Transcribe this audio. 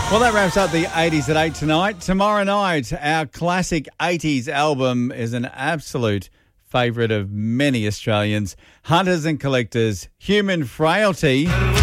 Well, that wraps up the 80s at 8 tonight. Tomorrow night, our classic 80s album is an absolute favourite of many Australians. Hunters and Collectors, Human Frailty.